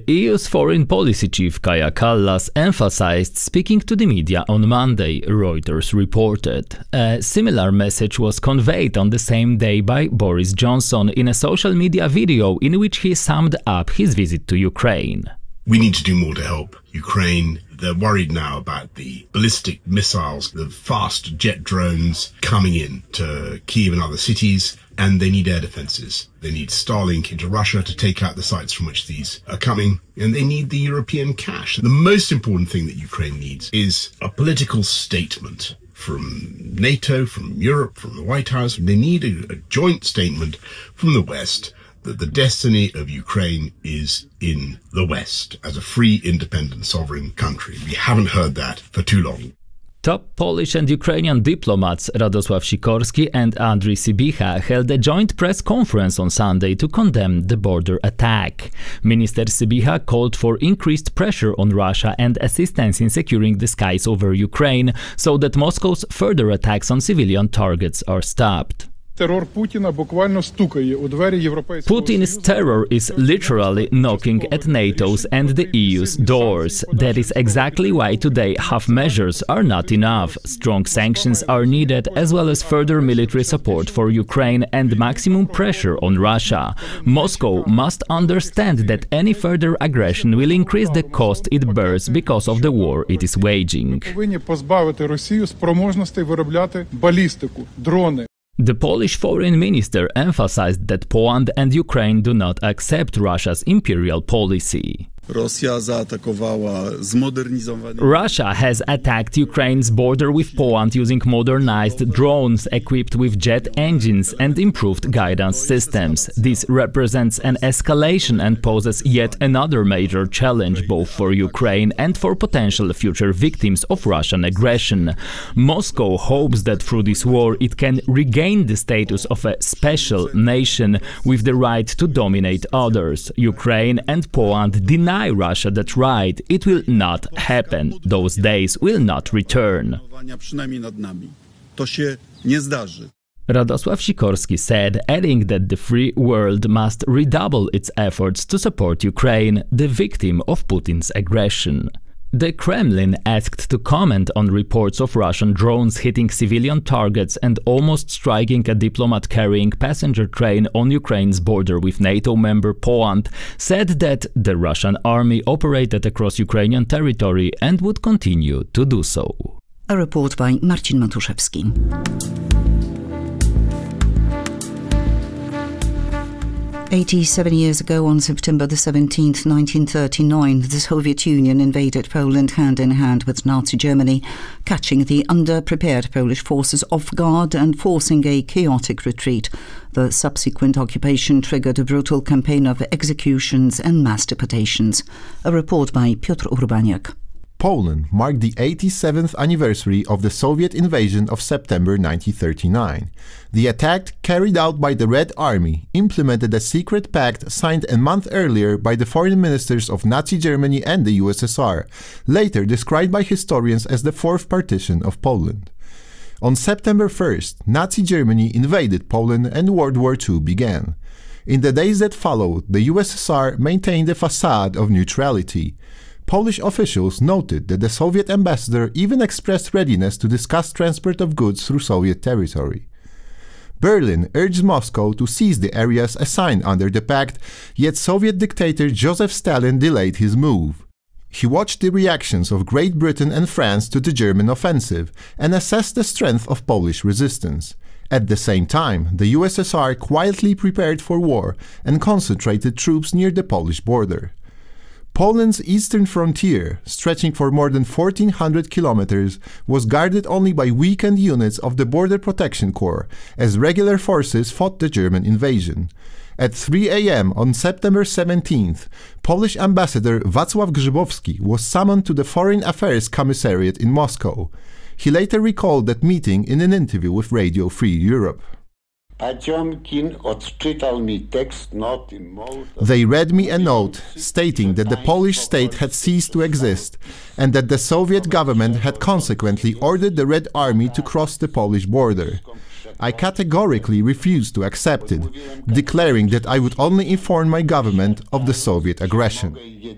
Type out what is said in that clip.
EU's foreign policy chief Kaja Kallas emphasized speaking to the media on Monday, Reuters reported. A similar message was conveyed on the same day by Boris Johnson in a social media video in which he summed up his visit to Ukraine. We need to do more to help Ukraine. They're worried now about the ballistic missiles, the fast jet drones coming in to Kyiv and other cities, and they need air defenses. They need Starlink into Russia to take out the sites from which these are coming, and they need the European cash. The most important thing that Ukraine needs is a political statement from NATO, from Europe, from the White House. They need a joint statement from the West that the destiny of Ukraine is in the West as a free, independent, sovereign country. We haven't heard that for too long. Top Polish and Ukrainian diplomats Radosław Sikorski and Andrii Sybiha held a joint press conference on Sunday to condemn the border attack. Minister Sybiha called for increased pressure on Russia and assistance in securing the skies over Ukraine so that Moscow's further attacks on civilian targets are stopped. Putin's terror is literally knocking at NATO's and the EU's doors. That is exactly why today half measures are not enough. Strong sanctions are needed, as well as further military support for Ukraine and maximum pressure on Russia. Moscow must understand that any further aggression will increase the cost it bears because of the war it is waging. The Polish foreign minister emphasized that Poland and Ukraine do not accept Russia's imperial policy. Russia has attacked Ukraine's border with Poland using modernized drones equipped with jet engines and improved guidance systems. This represents an escalation and poses yet another major challenge both for Ukraine and for potential future victims of Russian aggression. Moscow hopes that through this war it can regain the status of a special nation with the right to dominate others. Ukraine and Poland deny Russia that right. It will not happen. Those days will not return. Radosław Sikorski said, adding that the free world must redouble its efforts to support Ukraine, the victim of Putin's aggression. The Kremlin asked to comment on reports of Russian drones hitting civilian targets and almost striking a diplomat carrying passenger train on Ukraine's border with NATO member Poland, said that the Russian army operated across Ukrainian territory and would continue to do so. A report by Marcin Matuszewski. 87 years ago, on September the 17th, 1939, the Soviet Union invaded Poland hand in hand with Nazi Germany, catching the underprepared Polish forces off guard and forcing a chaotic retreat. The subsequent occupation triggered a brutal campaign of executions and mass deportations. A report by Piotr Urbaniak. Poland marked the 87th anniversary of the Soviet invasion of September 1939. The attack, carried out by the Red Army, implemented a secret pact signed a month earlier by the foreign ministers of Nazi Germany and the USSR, later described by historians as the Fourth Partition of Poland. On September 1st, Nazi Germany invaded Poland and World War II began. In the days that followed, the USSR maintained a facade of neutrality. Polish officials noted that the Soviet ambassador even expressed readiness to discuss transport of goods through Soviet territory. Berlin urged Moscow to seize the areas assigned under the pact, yet Soviet dictator Joseph Stalin delayed his move. He watched the reactions of Great Britain and France to the German offensive and assessed the strength of Polish resistance. At the same time, the USSR quietly prepared for war and concentrated troops near the Polish border. Poland's eastern frontier, stretching for more than 1,400 kilometers, was guarded only by weakened units of the Border Protection Corps, as regular forces fought the German invasion. At 3 a.m. on September 17th, Polish ambassador Wacław Grzybowski was summoned to the Foreign Affairs Commissariat in Moscow. He later recalled that meeting in an interview with Radio Free Europe. They read me a note stating that the Polish state had ceased to exist and that the Soviet government had consequently ordered the Red Army to cross the Polish border. I categorically refused to accept it, declaring that I would only inform my government of the Soviet aggression.